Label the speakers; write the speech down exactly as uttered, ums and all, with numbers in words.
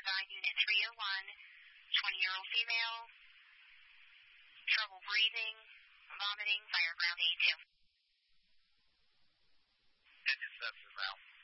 Speaker 1: Design Unit three oh one, twenty-year-old female, trouble breathing, vomiting, fire ground A two.
Speaker 2: Interceptor out.